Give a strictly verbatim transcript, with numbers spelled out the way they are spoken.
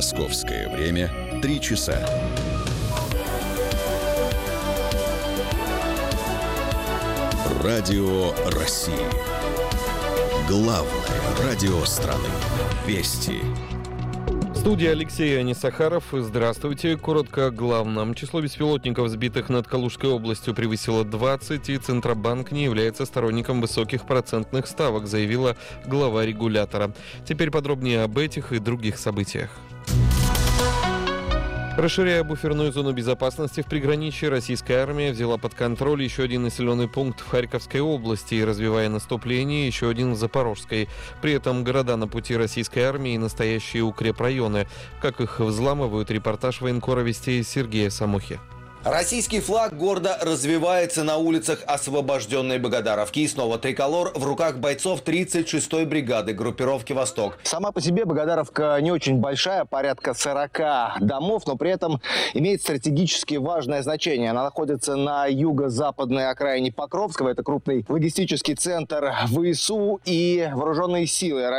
Московское время три часа. Радио России. Главное радио страны. Вести. Студия Алексей Анисахаров. Здравствуйте. Коротко о главном. Число беспилотников, сбитых над Калужской областью, превысило двадцать, и Центробанк не является сторонником высоких процентных ставок, заявила глава регулятора. Теперь подробнее об этих и других событиях. Расширяя буферную зону безопасности в приграничье, российская армия взяла под контроль еще один населенный пункт в Харьковской области, развивая наступление еще один в Запорожской. При этом города на пути российской армии — настоящие укрепрайоны. Как их взламывают, репортаж военкора Вестей Сергея Самохи. Российский флаг гордо развивается на улицах освобожденной Богодаровки. И снова триколор в руках бойцов тридцать шестой бригады группировки «Восток». Сама по себе Богодаровка не очень большая, порядка сорока домов, но при этом имеет стратегически важное значение. Она находится на юго-западной окраине Покровского. Это крупный логистический центр ВСУ и вооруженные силы